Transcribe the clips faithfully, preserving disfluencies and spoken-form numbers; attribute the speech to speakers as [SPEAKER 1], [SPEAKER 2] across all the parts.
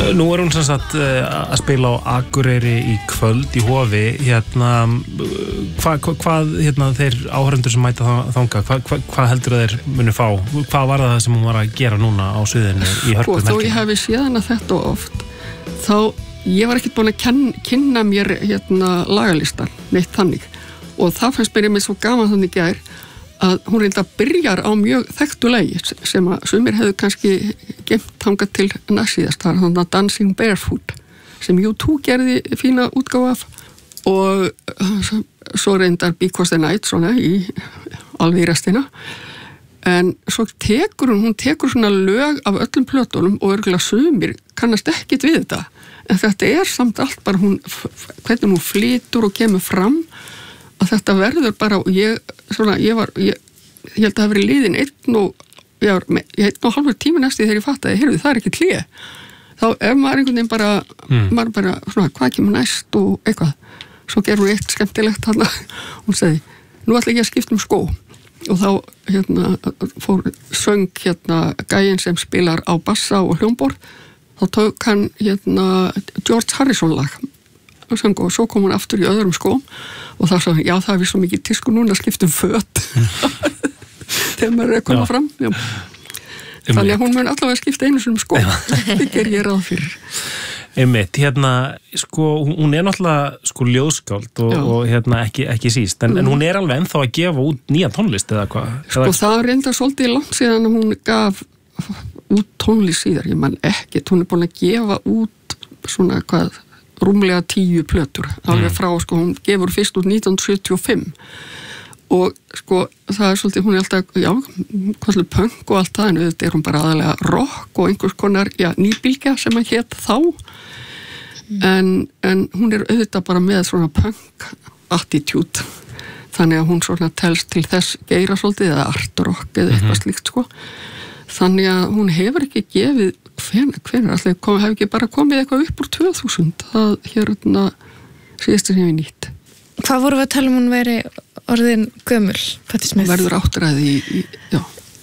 [SPEAKER 1] Nú er hún sem sagt að spila á Akureyri í kvöld í Hofi, hérna, hvað, hvað, hérna, þeir áhörundur sem mæta þanga, hvað, hvað, hvað heldur þeir munu fá? Hvað var það sem hún var að gera núna á sviðinu í Hörpu?
[SPEAKER 2] Og þó ég hafi séð hana þetta oft, þá ég var ekkert búin að ken, kynna mér hérna lagalistan, neitt þannig. Og það fannst mér einmitt svo gaman þannig gær, að hún reynda byrjar á mjög þekktu lagi sem að sumir hefðu kannski gemt þangað til næstsíðast, það er þannig að Dancing Barefoot sem U two gerði fína útgáfa af og svo reyndar Because the Night svona í alveg í restina en svo tekur hún, hún tekur svona lög af öllum plötunum og örgulega sumir kannast ekkit við þetta en þetta er samt allt bara hún, hvernig hún flytur og kemur fram að þetta verður bara, ég, svona, ég var, ég, ég held að það hafi verið liðin einn og, ég var, ég einn og halvur tími næstu þegar ég fattaði, heyrðu, það er ekki hlé. Þá ef maður einhvern veginn bara, mm. maður bara, svona, hvað kemur næst og eitthvað. Svo gerur hún eitt skemmtilegt hann, hún segi, nú ætla ég að skipta um skó. Og þá, hérna, fór söng, hérna, gæinn sem spilar á bassa og hljómborð, þá tók hann, hérna, George Harrison lag. Og svo kom hún aftur í öðrum skóm og þá sagði, já það er svo mikið tísku núna að skipta um föt þegar maður er að koma já. Fram já. Þannig að hún mun allavega skipta einu sem skóm það ger ég ráð fyrir
[SPEAKER 1] Einmitt, hérna, sko, hún er náttúrulega sko ljóðskáld og, og hérna ekki, ekki síst, en, mm. en hún er alveg ennþá að gefa út nýja tónlist eða hvað?
[SPEAKER 2] Sko eða... það reyndar svolítið langt síðan að hún gaf út tónlist síðar, ég man ekkert, hún er búin að gefa út svona hvað rúmlega tíu plötur, alveg frá, sko, hún gefur fyrst út nítján hundruð sjötíu og fimm og, sko, það er svolítið, hún er alltaf, já, hvað punk og allt það, en auðvitað er hún bara aðalega rock og einhvers konar, já, nýbylgja sem hann hét þá, mm. en, en hún er auðvitað bara með svona punk attitude, þannig að hún svona telst til þess geira svolítið, eða art rock eða eitthvað mm-hmm. slíkt, sko, þannig að hún hefur ekki gefið hvenær, hvenær allir kom, hef ekki bara komið eitthvað upp úr tvö þúsund það hérna síðustu sem við nýtt.
[SPEAKER 3] Hvað voru við að tala um hún veri orðin gömul, Patti Smith?
[SPEAKER 2] Hún verður áttræði í, í já.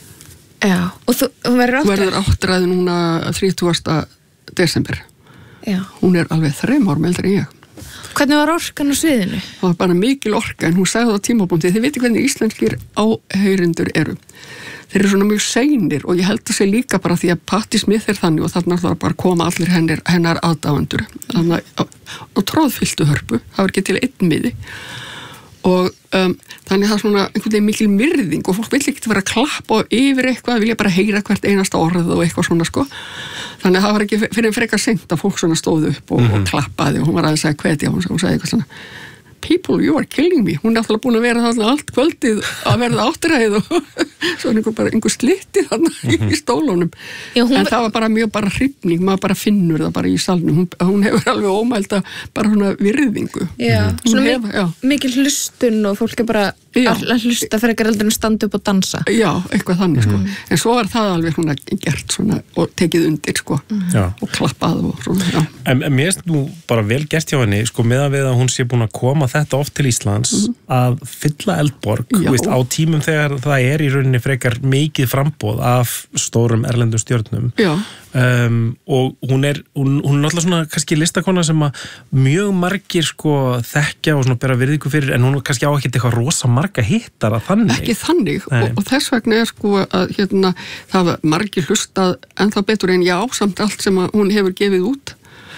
[SPEAKER 3] Já, og þú, hún verður áttræði?
[SPEAKER 2] Hún verður áttræði núna þrítugasta desember. Já. Hún er alveg þrem árum eldri en ég.
[SPEAKER 3] Hvernig var orkan á sviðinu?
[SPEAKER 2] Það var bara mikil orka, en hún sagði á tímabúndi, þið veitir hvernig íslenskir áheyrendur eru. Þeir eru svona mjög seinir og ég held að segja líka bara því að Patti Smith er þannig og þarna þarf bara að koma allir hennar, hennar aðdáendur og tróðfylltu Hörpu, það var ekki til einn miði og um, þannig það er svona einhvern veginn mikil myrðing og fólk vill ekki vera að klappa yfir eitthvað, vilja bara heyra hvert einasta orð og eitthvað svona sko þannig að það var ekki fyrir frekar seint að fólk svona stóðu upp og, mm-hmm. og klappaði og hún var aðeins að hvetja og hún sagði eitthvað svona People, you are killing me. Hún er alltaf búin að vera þarna allt kvöldið að verða áttræðið og svo er einhver bara einhver slitti þarna mm-hmm. í stólunum. Já, en var... það var bara mjög bara hrifning, maður bara finnur það bara í salnum. Hún, hún hefur alveg ómælda bara svona virðingu.
[SPEAKER 3] Já,
[SPEAKER 2] mm.
[SPEAKER 3] svona
[SPEAKER 2] hef,
[SPEAKER 3] mik
[SPEAKER 2] já.
[SPEAKER 3] mikil hlustun og fólk er bara já. Að hlusta fyrir ekki heldur en standa upp og dansa.
[SPEAKER 2] Já, eitthvað þannig
[SPEAKER 3] mm.
[SPEAKER 2] sko. En svo var það alveg svona gert svona og tekið undir sko mm. og klappað og svona, já.
[SPEAKER 1] En, en mér finnst nú bara vel gert hjá henni, sko, meðan við að hún sé búin að koma þetta oft til Íslands mm. að fylla Eldborg veist, á tímum þegar það er í rauninni frekar mikið framboð af stórum erlendum stjörnum um, og hún er hún, hún er náttúrulega svona kannski listakona sem að mjög margir sko þekkja og svona bera virðingu fyrir en hún er kannski á ekkert eitthvað rosa marga hittara þannig.
[SPEAKER 2] Ekki þannig og, og þess vegna er sko að hérna, það var margir hlustað ennþá betur en já samt allt sem að hún hefur gefið út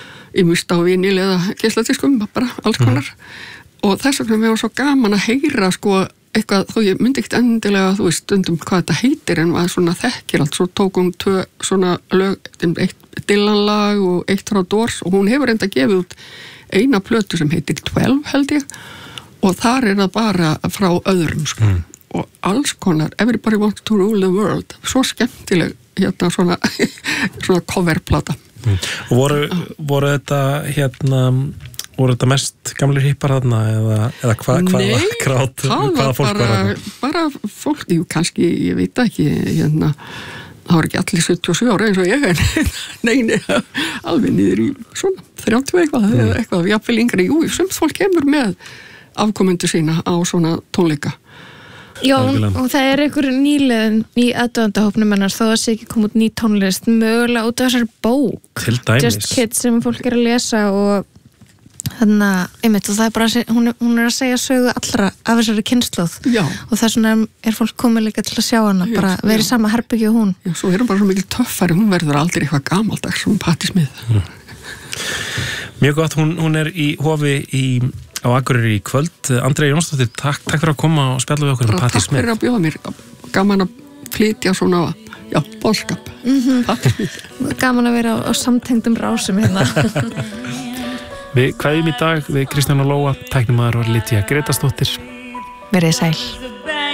[SPEAKER 2] í mista á vinil eða geisladiskum bara alls konar mm. og þess vegna mér var svo gaman að heyra sko eitthvað, þó ég myndi ekkert endilega þú veist stundum hvað þetta heitir en var svona þekkir allt, svo tók hún tvö svona lög, eitt Dylan-lag og eitt frá Doors og hún hefur enda gefið út eina plötu sem heitir twelve held ég og þar er það bara frá öðrum sko mm. og alls konar, Everybody Wants to Rule the World svo skemmtileg hérna svona svona coverplata
[SPEAKER 1] mm. og voru, voru þetta hérna voru þetta mest gamlir hippar þarna eða, eða hva, hvaða krát hvaða fólk
[SPEAKER 2] bara,
[SPEAKER 1] var þarna?
[SPEAKER 2] Bara fólk, jú, kannski, ég veit ekki hérna, það var ekki allir sjötíu og sjö ára eins og ég en neini, alveg niður í svona þrjátíu eitthvað, mm. eitthvað jafnvel yngri, jú, sumt fólk kemur með afkomendur sína á svona tónleika
[SPEAKER 3] Já, og það er einhver nýliðin í aðdöðandahópnum hennar þó að það sé ekki koma út ný tónlist mögulega út af þessari bók
[SPEAKER 1] til dæmis
[SPEAKER 3] Just Kids sem fólk er að lesa og þannig að, einmitt, og það er bara hún er, hún er að segja sögu allra af þessari kynslóð
[SPEAKER 2] já.
[SPEAKER 3] Og þess vegna er fólk komið líka til að sjá hana já, bara verið sama herbergi og hún
[SPEAKER 2] já, svo er hún bara svo mikil töffari, hún verður aldrei eitthvað gamaldags sem Patti Smith
[SPEAKER 1] mm. Mjög gott, hún, hún er í hofi í á Akureyri í kvöld. Andrea Jónsdóttir, takk, takk fyrir að koma og spjalla við okkur um Patti Smith.
[SPEAKER 2] Takk fyrir að bjóða mér, gaman að flytja svona, já, boðskap.
[SPEAKER 3] Mm-hmm. Patti Smith. Gaman að vera á, á samtengdum rásum hérna.
[SPEAKER 1] Við kveðjum í dag við Kristján og Lóa, tæknimaður var Lydía Gretastóttir.
[SPEAKER 3] Verið sæl.